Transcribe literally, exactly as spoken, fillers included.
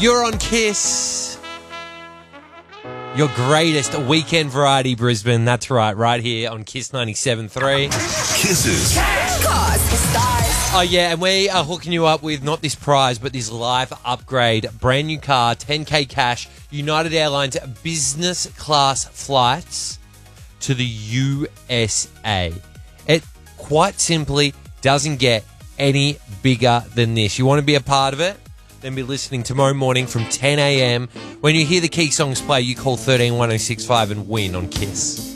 You're on Kiss. Your greatest weekend variety, Brisbane. That's right, right here on Kiss ninety-seven point three. Kisses. Cause stars. Oh, yeah, and we are hooking you up with not this prize, but this life upgrade. Brand new car, ten K cash, United Airlines business class flights to the U S A. It quite simply doesn't get any bigger than this. You want to be a part of it? Then be listening tomorrow morning from ten a.m. When you hear the key songs play, you call one three one oh six five and win on Kiss.